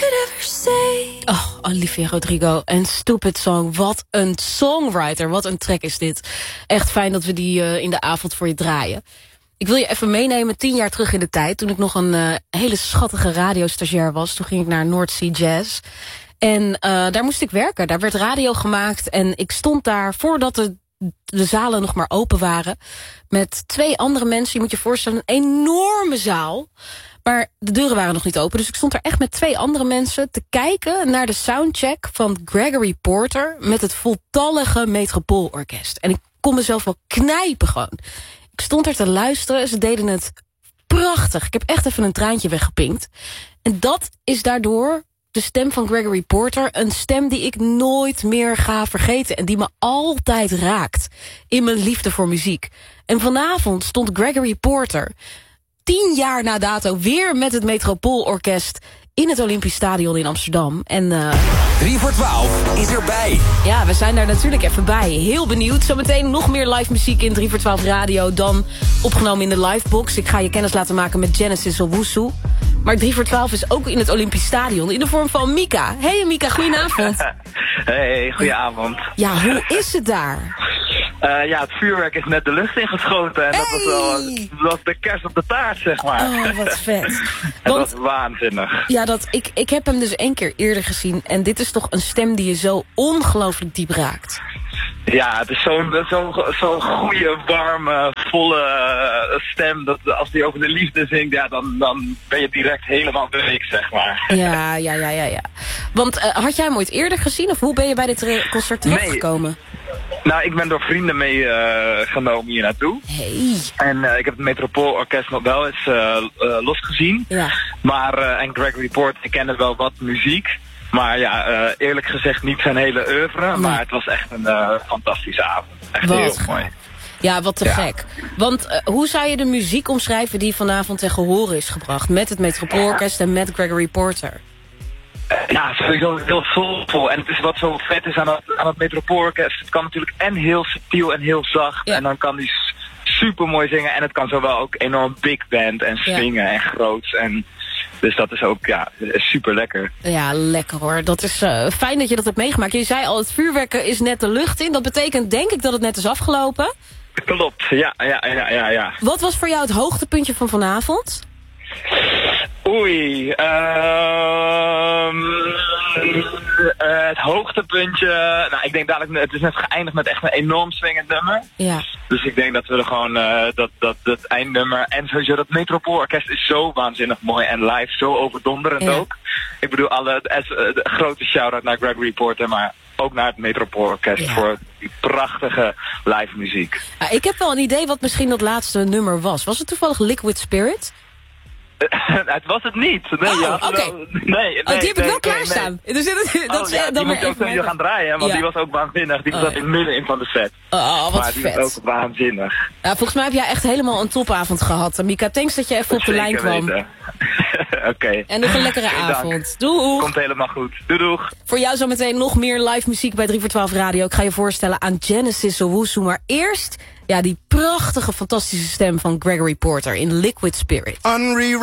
Oh, Olivia Rodrigo en Stupid Song. Wat een songwriter, wat een track is dit. Echt fijn dat we die in de avond voor je draaien. Ik wil je even meenemen 10 jaar terug in de tijd. Toen ik nog een hele schattige radiostagiair was. Toen ging ik naar North Sea Jazz. En daar moest ik werken. Daar werd radio gemaakt. En ik stond daar voordat de zalen nog maar open waren. Met 2 andere mensen. Je moet je voorstellen, een enorme zaal. Maar de deuren waren nog niet open. Dus ik stond er echt met 2 andere mensen te kijken naar de soundcheck van Gregory Porter met het voltallige Metropoolorkest. En ik kon mezelf wel knijpen gewoon. Ik stond er te luisteren. Ze deden het prachtig. Ik heb echt even een traantje weggepinkt. En dat is daardoor de stem van Gregory Porter. Een stem die ik nooit meer ga vergeten. En die me altijd raakt in mijn liefde voor muziek. En vanavond stond Gregory Porter 10 jaar na dato weer met het Metropoolorkest in het Olympisch Stadion in Amsterdam. En 3 voor 12 is erbij. Ja, we zijn daar natuurlijk even bij. Heel benieuwd. Zometeen nog meer live muziek in 3 voor 12 radio dan opgenomen in de livebox. Ik ga je kennis laten maken met Genesis Owusu. Maar 3 voor 12 is ook in het Olympisch Stadion in de vorm van Mika. Hey Mika, goedenavond. Hey, goedenavond. Ja, hoe is het daar? Ja, het vuurwerk is net de lucht ingeschoten. En dat was de kerst op de taart, zeg maar. Oh, wat vet. Het was waanzinnig. Ja, ik heb hem dus 1 keer eerder gezien. En dit is toch een stem die je zo ongelooflijk diep raakt. Ja, het is zo'n goede, warme, volle stem. Dat als die over de liefde zingt, ja, dan ben je direct helemaal week, zeg maar. Ja. Want had jij hem ooit eerder gezien? Of hoe ben je bij dit concert terechtgekomen? Nou, ik ben door vrienden meegenomen hier naartoe. Hey. En ik heb het Metropoolorkest nog wel eens losgezien. Ja. Maar, en Gregory Porter, ik kende wel wat muziek. Maar ja, eerlijk gezegd niet zijn hele oeuvre. Nee. Maar het was echt een fantastische avond. Echt wat heel gaaf. mooi. Ja, wat te gek. Want hoe zou je de muziek omschrijven die vanavond ten gehore is gebracht? Met het Metropoolorkest en met Gregory Porter? Ja, sowieso heel soulvol. En het is wat zo vet is aan het Metropoolorkest. Het kan natuurlijk en heel subtiel en heel zacht. Ja. En dan kan die super mooi zingen. En het kan zowel ook enorm big band en swingen en groots. En dus dat is ook super lekker. Ja, lekker hoor. Dat is fijn dat je dat hebt meegemaakt. Je zei al, het vuurwerk is net de lucht in. Dat betekent denk ik dat het net is afgelopen. Klopt, ja. Wat was voor jou het hoogtepuntje van vanavond? Oei, het hoogtepuntje, nou ik denk dadelijk, het is net geëindigd met echt een enorm swingend nummer. Ja. Dus ik denk dat we er gewoon, dat eindnummer en sowieso dat Metropoolorkest is zo waanzinnig mooi en live zo overdonderend ook. Ik bedoel, de grote shout-out naar Gregory Porter, maar ook naar het Metropoolorkest voor die prachtige live muziek. Ja, ik heb wel een idee wat misschien dat laatste nummer was. Was het toevallig Liquid Spirit? Het was het niet. Nee, oké. Nee, die heb ik wel klaarstaan. Nee. Dus die moet je ook sowieso gaan draaien, want die was ook waanzinnig. Die zat in het midden van de set. Wat maar vet. Die was ook waanzinnig. Ja, volgens mij heb jij echt helemaal een topavond gehad. Mika, thanks dat je even op de lijn kwam. Oké. En nog een lekkere avond. Doeg. Komt helemaal goed. Doeg. Voor jou zometeen nog meer live muziek bij 3 voor 12 Radio. Ik ga je voorstellen aan Genesis Owusu. Maar eerst die prachtige, fantastische stem van Gregory Porter in Liquid Spirit.